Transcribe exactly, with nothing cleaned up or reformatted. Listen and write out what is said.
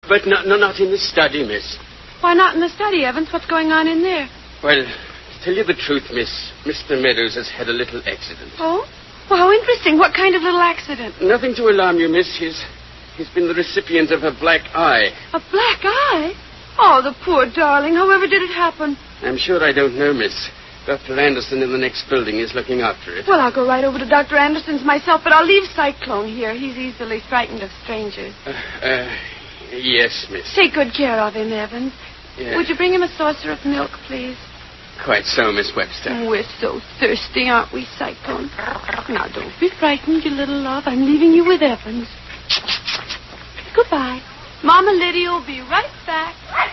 But no, no, not in the study, miss. Why not in the study, Evans? What's going on in there? Well, to tell you the truth, miss, Mister Meadows has had a little accident. Oh? Well, how interesting. What kind of little accident? Nothing to alarm you, miss. He's, he's been the recipient of a black eye. A black eye? Oh, the poor darling. However did it happen? I'm sure I don't know, miss. Doctor Anderson in the next building is looking after it. Well, I'll go right over to Doctor Anderson's myself, but I'll leave Cyclone here. He's easily frightened of strangers. Uh, uh, yes, miss. Take good care of him, Evans. Yeah. Would you bring him a saucer of milk, please? Quite so, Miss Webster. Oh, we're so thirsty, aren't we, Cyclone? Now, don't be frightened, you little love. I'm leaving you with Evans. Goodbye. Mama Lydia will be right back.